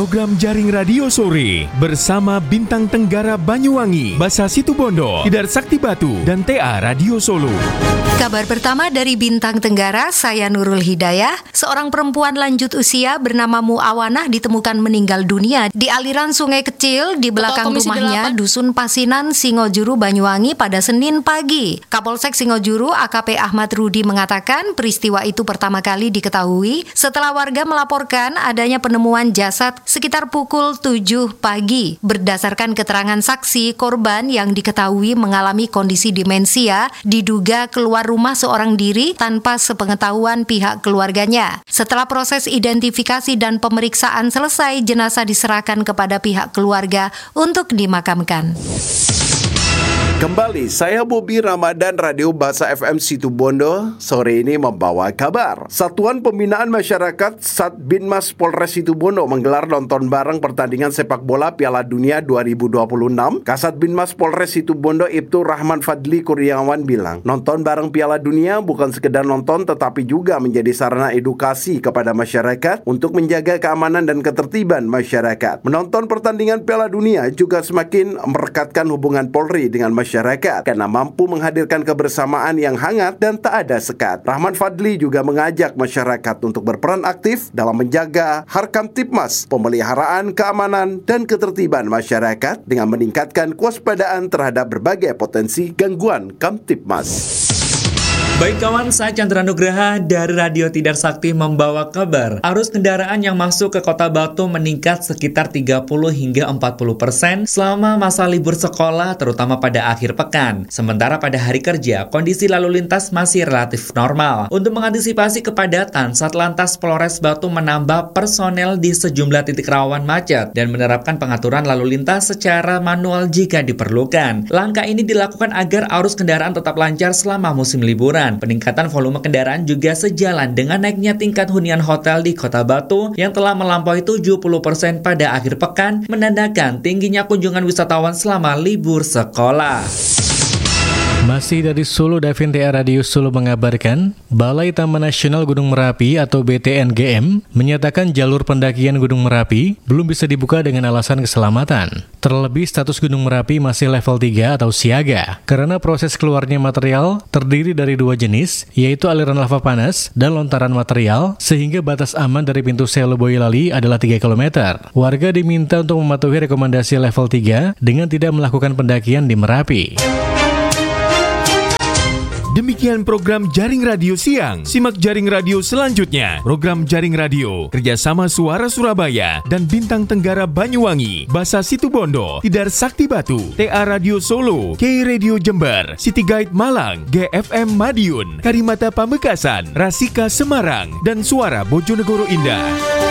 program Jaring Radio Sore bersama Bintang Tenggara Banyuwangi, Basa Situbondo, Tidar Sakti Batu, dan TA Radio Solo. Kabar pertama dari Bintang Tenggara, saya Nurul Hidayah. Seorang perempuan lanjut usia bernama Muawanah ditemukan meninggal dunia di aliran sungai kecil di belakang rumahnya Dusun Pasinan, Singojuru, Banyuwangi pada Senin pagi. Kapolsek Singojuru AKP Ahmad Rudi mengatakan peristiwa itu pertama kali diketahui setelah warga melaporkan adanya penemuan jasad sekitar pukul 7 pagi. Berdasarkan keterangan saksi, korban yang diketahui mengalami kondisi demensia diduga keluar rumah seorang diri tanpa sepengetahuan pihak keluarganya. Setelah proses identifikasi dan pemeriksaan selesai, jenazah diserahkan kepada pihak keluarga untuk dimakamkan. Kembali, saya Bobi Ramadan, Radio Basa FM Situbondo. Sore ini membawa kabar. Satuan Pembinaan Masyarakat Satbinmas Polres Situbondo menggelar nonton bareng pertandingan sepak bola Piala Dunia 2026. Kasatbinmas Polres Situbondo Ibtu Rahman Fadli Kurniawan bilang, nonton bareng Piala Dunia bukan sekedar nonton tetapi juga menjadi sarana edukasi kepada masyarakat untuk menjaga keamanan dan ketertiban masyarakat. Menonton pertandingan Piala Dunia juga semakin merekatkan hubungan Polri dengan masyarakat karena mampu menghadirkan kebersamaan yang hangat dan tak ada sekat. Rahman Fadli juga mengajak masyarakat untuk berperan aktif dalam menjaga Harkamtibmas, pemeliharaan keamanan dan ketertiban masyarakat dengan meningkatkan kewaspadaan terhadap berbagai potensi gangguan Kamtibmas. Baik kawan, saya Chandra Nugraha dari Radio Tidar Sakti membawa kabar. Arus kendaraan yang masuk ke Kota Batu meningkat sekitar 30 hingga 40% selama masa libur sekolah, terutama pada akhir pekan. Sementara pada hari kerja, kondisi lalu lintas masih relatif normal. Untuk mengantisipasi kepadatan, Satlantas Polres Batu menambah personel di sejumlah titik rawan macet dan menerapkan pengaturan lalu lintas secara manual jika diperlukan. Langkah ini dilakukan agar arus kendaraan tetap lancar selama musim liburan. Peningkatan volume kendaraan juga sejalan dengan naiknya tingkat hunian hotel di Kota Batu yang telah melampaui 70% pada akhir pekan, menandakan tingginya kunjungan wisatawan selama libur sekolah. Masih dari Solo, Davin TA Radio Solo mengabarkan, Balai Taman Nasional Gunung Merapi atau BTNGM menyatakan jalur pendakian Gunung Merapi belum bisa dibuka dengan alasan keselamatan. Terlebih status Gunung Merapi masih level 3 atau siaga, karena proses keluarnya material terdiri dari dua jenis, yaitu aliran lava panas dan lontaran material, sehingga batas aman dari pintu Selo Boyolali adalah 3 km. Warga diminta untuk mematuhi rekomendasi level 3 dengan tidak melakukan pendakian di Merapi. Demikian program Jaring Radio Siang. Simak Jaring Radio selanjutnya. Program Jaring Radio kerjasama Suara Surabaya dan Bintang Tenggara Banyuwangi, Basa Situbondo, Tidar Sakti Batu, TA Radio Solo, K Radio Jember, City Guide Malang, GFM Madiun, Karimata Pamekasan, Rasika Semarang, dan Suara Bojonegoro Indah.